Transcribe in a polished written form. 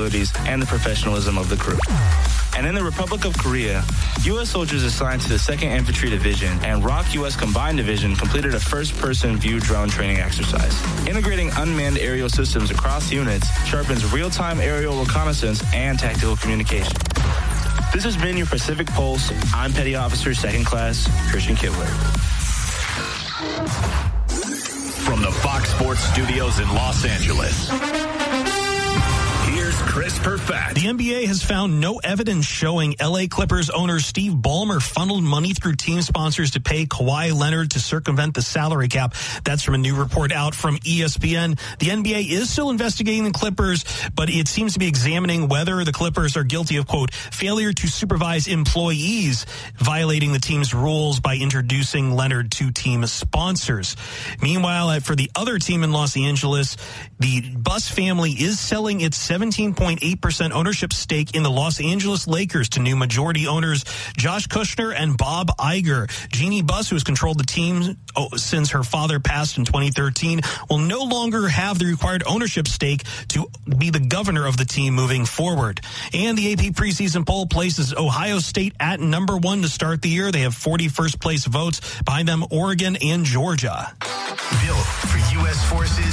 abilities and the professionalism of the crew. And in the Republic of Korea, U.S. soldiers assigned to the 2nd Infantry Division and ROK U.S. Combined Division completed a first-person view drone training exercise. Integrating unmanned aerial systems across units sharpens real-time aerial reconnaissance and tactical communication. This has been your Pacific Pulse. I'm Petty Officer 2nd Class Christian Kibler. From the Fox Sports Studios in Los Angeles, here's Chris Perfett. The NBA has found no evidence showing LA Clippers owner Steve Ballmer funneled money through team sponsors to pay Kawhi Leonard to circumvent the salary cap. That's from a new report out from ESPN. The NBA is still investigating the Clippers, but it seems to be examining whether the Clippers are guilty of, quote, failure to supervise employees, violating the team's rules by introducing Leonard to team sponsors. Meanwhile, for the other team in Los Angeles, the Buss family is selling its 17.8% ownership stake in the Los Angeles Lakers to new majority owners Josh Kushner and Bob Iger. Jeannie Buss, who has controlled the team since her father passed in 2013, will no longer have the required ownership stake to be the governor of the team moving forward. And the AP preseason poll places Ohio State at number 1 to start the year. They have 41st place votes. Behind them, Oregon and Georgia. Built for U.S. forces